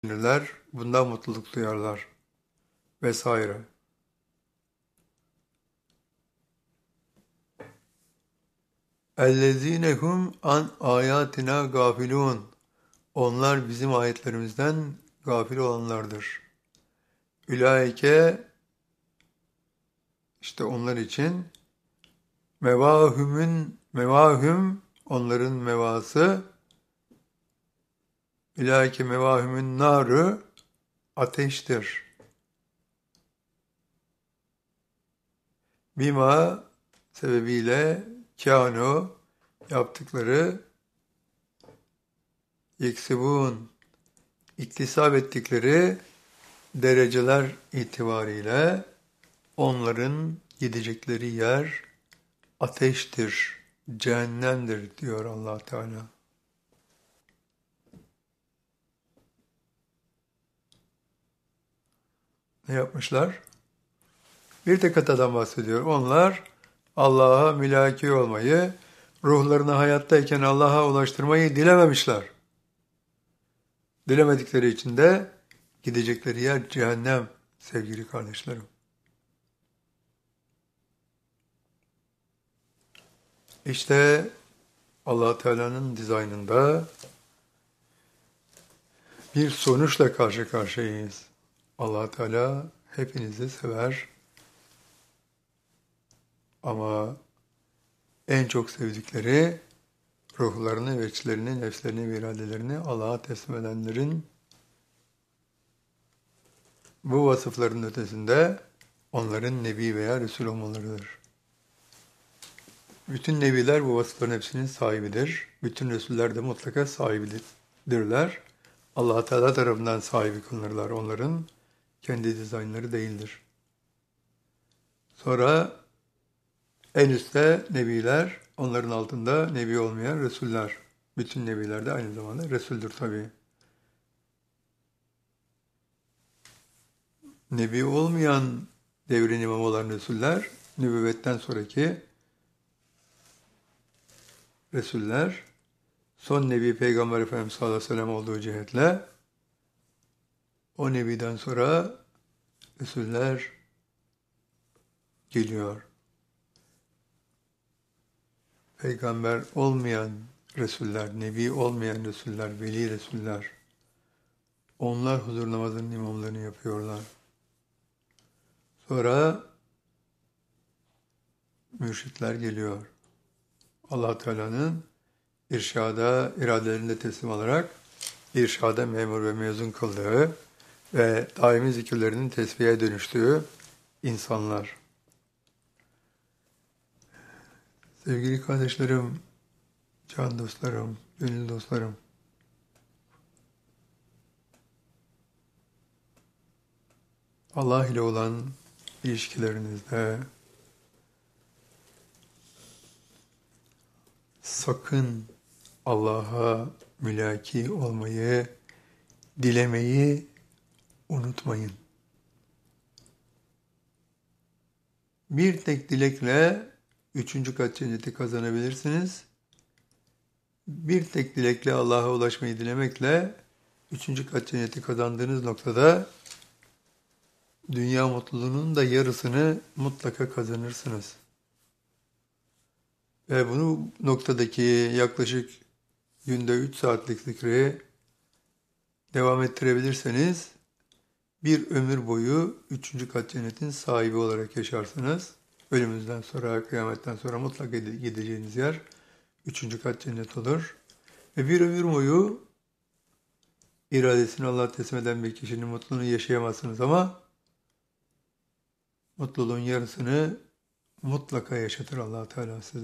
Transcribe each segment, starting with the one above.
bundan mutluluk duyarlar vesaire. اَلَّذ۪ينَ هُمْ an ayatina gafilun. Onlar bizim ayetlerimizden gafil olanlardır. Ülaike, işte onlar için mevahüm, onların mevası, ülaike mevahümün narı, ateştir. Bima sebebiyle kânu, yaptıkları, yeksibun, iktisap ettikleri dereceler itibariyle onların gidecekleri yer ateştir, cehennemdir diyor Allah Teala. Ne yapmışlar? Bir tek hatadan bahsediyor. Onlar Allah'a mülaki olmayı, ruhlarını hayattayken Allah'a ulaştırmayı dilememişler. Dilemedikleri için de gidecekleri yer cehennem sevgili kardeşlerim. İşte Allah Teala'nın dizaynında bir sonuçla karşı karşıyayız. Allah Teala hepinizi sever ama en çok sevdikleri ruhlarını ve içlerini, nefslerini ve iradelerini Allah'a teslim edenlerin bu vasıfların ötesinde onların nebi veya resul olmalarıdır. Bütün nebiler bu vasıfların hepsinin sahibidir. Bütün resuller de mutlaka sahibidirler. Allah Teala tarafından sahibi kılınırlar. Onların kendi dizaynları değildir. Sonra en üstte nebiler, onların altında nebi olmayan resuller. Bütün nebiler de aynı zamanda resuldür tabii. Nebi olmayan devrin imamı olan resuller, nübüvvetten sonraki resuller, son nebi Peygamber Efendimiz sallallahu aleyhi ve sellem olduğu cihetle, o nebiden sonra resuller geliyor. Peygamber olmayan resuller, nebi olmayan resuller, veli resuller, onlar huzur namazının imamlarını yapıyorlar. Sonra mürşitler geliyor. Allah Teala'nın irşada, iradelerinde teslim alarak irşada memur ve mezun kıldığı ve daimi zikirlerinin tesbihe dönüştüğü insanlar. Sevgili kardeşlerim, can dostlarım, gönül dostlarım, Allah ile olan ilişkilerinizde sakın Allah'a mülaki olmayı, dilemeyi unutmayın. Bir tek dilekle 3. kat cenneti kazanabilirsiniz. Bir tek dilekle Allah'a ulaşmayı dilemekle 3. kat cenneti kazandığınız noktada dünya mutluluğunun da yarısını mutlaka kazanırsınız. Ve bu noktadaki yaklaşık günde 3 saatlik zikri devam ettirebilirseniz bir ömür boyu 3. kat cennetin sahibi olarak yaşarsınız. Ölümünüzden sonra, kıyametten sonra mutlaka gideceğiniz yer 3. kat cennet olur. Ve bir ömür boyu iradesini Allah'a teslim eden bir kişinin mutluluğunu yaşayamazsınız ama mutluluğun yarısını mutlaka yaşatır Allah Teala size.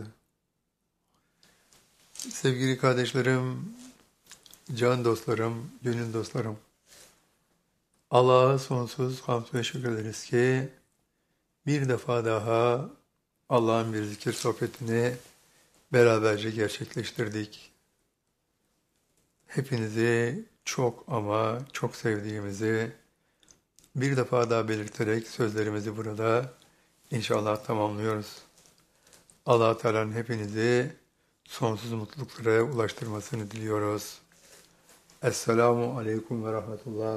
Sevgili kardeşlerim, can dostlarım, gönül dostlarım, Allah'a sonsuz hamd ve şükür ederiz ki bir defa daha Allah'ın bir zikir sohbetini beraberce gerçekleştirdik. Hepinizi çok ama çok sevdiğimizi bir defa daha belirterek sözlerimizi burada inşallah tamamlıyoruz. Allah Teala'nın hepinizi sonsuz mutluluklara ulaştırmasını diliyoruz. Esselamu Aleyküm ve Rahmetullah.